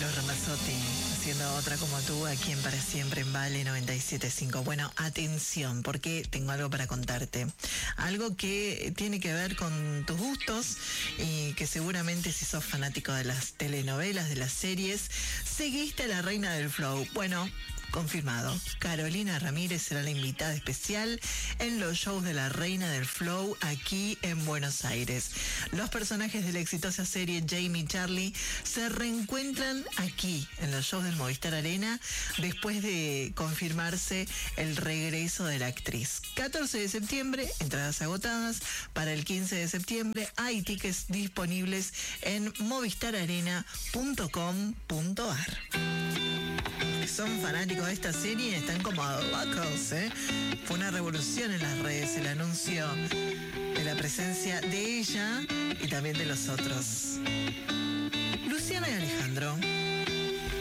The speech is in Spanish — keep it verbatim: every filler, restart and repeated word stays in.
Los Ramazzotti, haciendo otra como tú, aquí en Para Siempre en Vale noventa y siete punto cinco. Bueno, atención, porque tengo algo para contarte. Algo que tiene que ver con tus gustos y que seguramente si sos fanático de las telenovelas, de las series, seguiste a la reina del flow. Bueno, confirmado. Carolina Ramírez será la invitada especial en los shows de la Reina del Flow aquí en Buenos Aires. Los personajes de la exitosa serie Jamie y Charlie se reencuentran aquí en los shows del Movistar Arena después de confirmarse el regreso de la actriz. catorce de septiembre, entradas agotadas. Para el quince de septiembre hay tickets disponibles en movistar arena punto com punto ar. Son fanáticos de esta serie, están como locos, ¿eh? Fue una revolución en las redes el anuncio de la presencia de ella y también de los otros. Luciana y Alejandro.